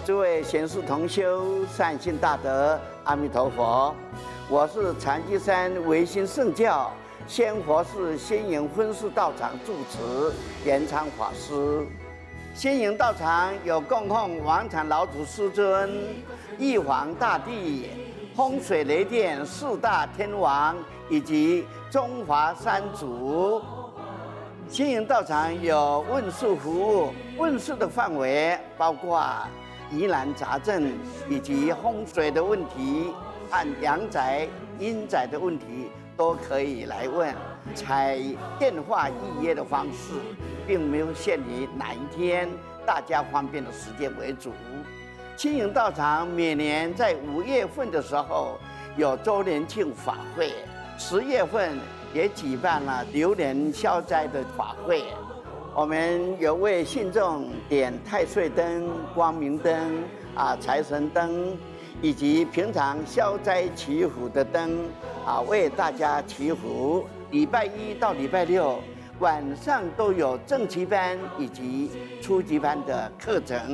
诸位贤士同修、善信大德，阿弥陀佛！我是禅机山唯心圣教仙佛寺仙营分寺道场住持延昌法师。仙营道场有供奉王禅老祖师尊、玉皇大帝、风水雷电四大天王以及中华三祖。仙营道场有问事服务，问事的范围包括疑难杂症以及风水的问题和阳宅、阴宅的问题都可以来问，采电话预约的方式，并没有限于哪一天，大家方便的时间为主。仙营道场每年在5月份的时候有周年庆法会，10月份也举办了流年消灾的法会。我们有为信众点太岁灯、光明灯、财神灯，以及平常消灾祈福的灯，为大家祈福。礼拜1到礼拜6晚上都有正级班以及初级班的课程。